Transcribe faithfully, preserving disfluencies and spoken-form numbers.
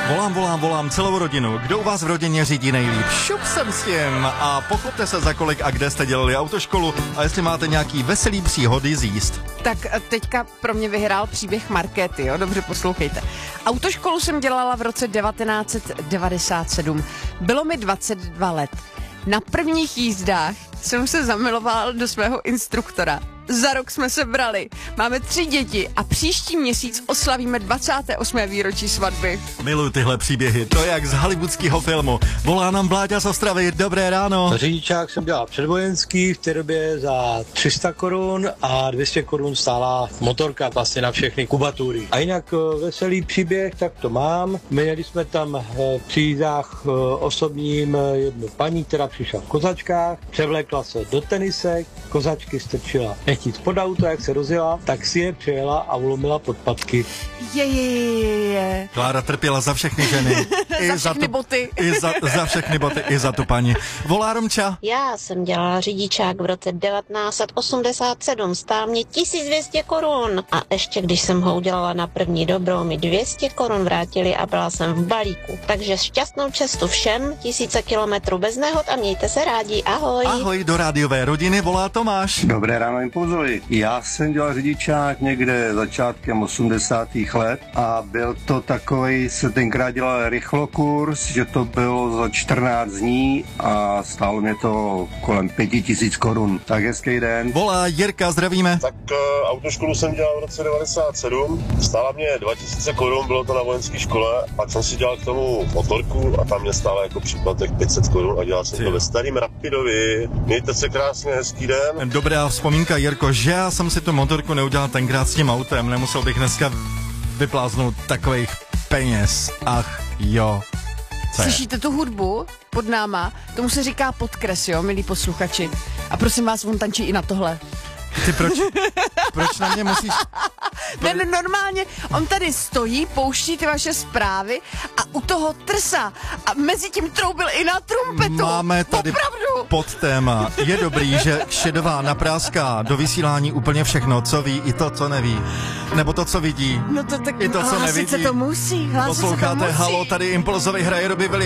Volám, volám, volám celou rodinu. Kdo u vás v rodině řídí nejlíp? Šup jsem s tím. A pochopte se, za kolik a kde jste dělali autoškolu a jestli máte nějaký veselý příhody zjíst. Tak teďka pro mě vyhrál příběh Markéty, jo? Dobře poslouchejte. Autoškolu jsem dělala v roce devatenáct set devadesát sedm. Bylo mi dvacet dva let. Na prvních jízdách jsem se zamilovala do svého instruktora. Za rok jsme se brali. Máme tři děti a příští měsíc oslavíme dvacáté osmé výročí svatby. Miluji tyhle příběhy, to je jak z hollywoodského filmu. Volá nám Vláďa z Ostravy, dobré ráno. Řidičák jsem dělal předvojenský, v té době za tři sta korun a dvě stě korun stála motorka vlastně na všechny kubatury. A jinak veselý příběh, tak to mám. Měli jsme tam při jízdách osobním jednu paní, která přišla v kozačkách, převlékla se do tenisek, kozačky strčila nechtíc pod auto, jak se rozjela, tak si je přijela a ulomila podpatky. Je, je, je, je. Klára trpěla za všechny ženy. I za všechny tu, boty. I za, za všechny boty, i za tu paní. Volá Romča. Já jsem dělala řidičák v roce devatenáct set osmdesát sedm, stál mě tisíc dvě stě korun. A ještě když jsem ho udělala na první dobrou, mi dvě stě korun vrátili a byla jsem v balíku. Takže šťastnou cestu všem, tisíce kilometrů bez nehod a mějte se rádi. Ahoj. Ahoj, do rádiové rodiny volá Tomáš. Dobré ráno, Impulzovi. Já jsem dělal řidičák někde začátkem osmdesátých let a byl to takový, se tenkrát dělal rychlokurs, že to bylo za čtrnáct dní a stálo mě to kolem pěti tisíc korun. Tak hezký den. Volá Jirka, zdravíme. Tak uh, autoškolu jsem dělal v roce devadesát sedm, stála mě dva tisíce korun, bylo to na vojenské škole, pak jsem si dělal k tomu motorku a tam mě stála jako příplatek pět set korun a dělal jsem to ve starým Rapidovi. Mějte se krásně, hezký den. Dobrá vzpomínka, Jirko, že já jsem si tu motorku neudělal tenkrát s tím autem, nemusel bych dneska vypláznout takových peněz. Ach jo. Co je? Slyšíte tu hudbu pod náma? Tomu se říká podkres, jo, milí posluchači. A prosím vás, on tančí i na tohle. Ty proč, proč na mě musíš... Ne, ne, normálně, on tady stojí, pouští ty vaše zprávy a u toho trsá. A mezi tím troubil i na trumpetu. Máme tady Opravdu. podtéma. Je dobrý, že Šedová napráská do vysílání úplně všechno, co ví, i to, co neví. Nebo to, co vidí. No to tak I to, co hlásit nevidí. se to musí, hlásit se to Posloucháte musí. Halo, tady Impulzovi hraje Robbie Williams.